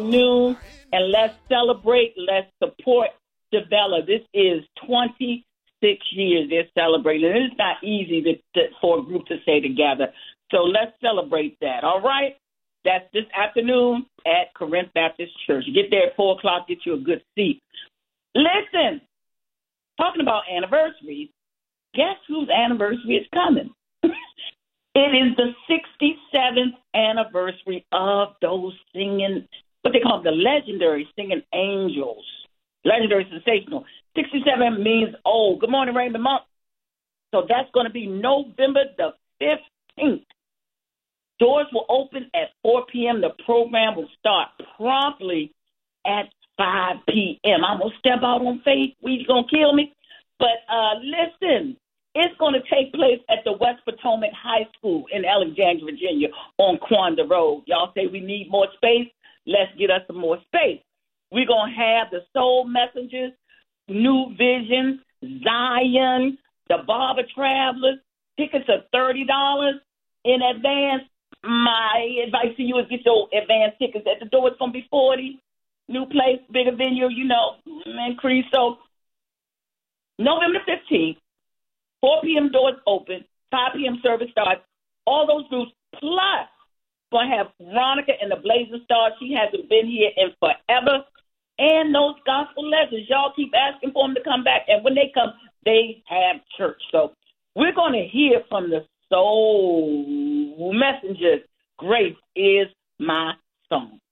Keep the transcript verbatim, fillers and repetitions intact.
Noon, and let's celebrate. Let's support Shabella. This is twenty-six years they're celebrating. And it's not easy to, to, for a group to stay together. So let's celebrate that. All right? That's this afternoon at Corinth Baptist Church. Get there at four o'clock. Get you a good seat. Listen, talking about anniversaries, guess whose anniversary is coming? It is the sixty-seventh anniversary of those singing, what they call the legendary singing angels. Legendary sensational. sixty-seven means old. Good morning, Raymond Monk. So that's going to be November the fifteenth. Doors will open at four p.m. The program will start promptly at five p.m. I'm going to step out on faith. We's going to kill me. But uh, listen, it's going to take place at the West Potomac High School in Alexandria, Virginia on Quanda Road. Y'all say we need more space? Let's get us some more space. We're going to have the Soul Messengers, New Vision, Zion, the Barber Travelers. Tickets are thirty dollars in advance. My advice to you is get your advance tickets. At the door, it's going to be forty dollars. New place, bigger venue, you know, increase. So November fifteenth, four p.m. doors open, five p.m. service starts. All those groups, plus going to have Veronica and the Blazing Stars. She hasn't been here in forever. And those gospel legends. Y'all keep asking for them to come back. And when they come, they have church. So we're going to hear from the Soul Messengers. Grace is my song.